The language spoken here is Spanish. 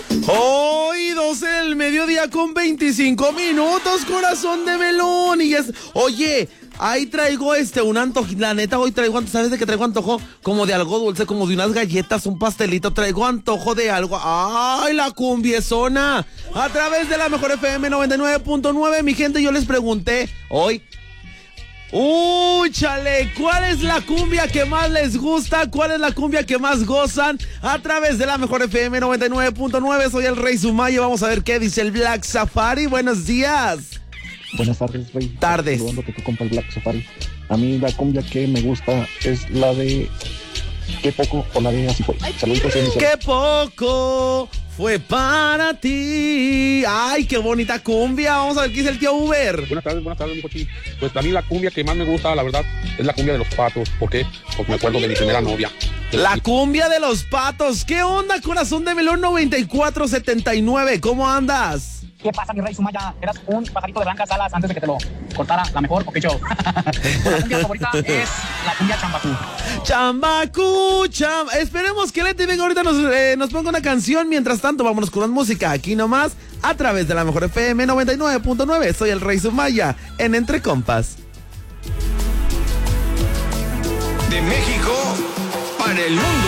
Hoy 12 del mediodía con 25 minutos, corazón de melón. Y es, oye, ahí traigo un antojo, la neta, hoy traigo, ¿sabes de qué traigo antojo? Como de algo dulce, como de unas galletas, un pastelito, traigo antojo de algo. ¡Ay, la cumbiezona! A través de la Mejor FM 99.9, mi gente, yo les pregunté hoy, chale, ¿cuál es la cumbia que más les gusta? ¿Cuál es la cumbia que más gozan? A través de la Mejor FM 99.9, soy el Rey Sumayo. Vamos a ver qué dice el Black Safari. Buenos días. Buenas tardes, Rey. Tardes. Saludándote, tu compa el Black Safari. A mí la cumbia que me gusta es la de Qué poco o la de Así fue. Saludos. Qué poco fue para ti. Ay, qué bonita cumbia. Vamos a ver qué dice el tío Uber. Buenas tardes, mi cochín. Pues a mí la cumbia que más me gusta, la verdad, es la cumbia de los patos. ¿Por qué? Porque me acuerdo de mi primera novia. La cumbia de los patos. ¿Qué onda, corazón de melón 9479? ¿Cómo andas? ¿Qué pasa, mi Rey Sumaya? Eras un pajarito de blancas alas antes de que te lo cortara la mejor Poké Show. La cumbia favorita es la cumbia Chambacú. Esperemos que Leti venga ahorita nos ponga una canción. Mientras tanto, vámonos con más música aquí nomás, a través de la Mejor FM 99.9. Soy el Rey Sumaya en Entre Compas. De México para el mundo.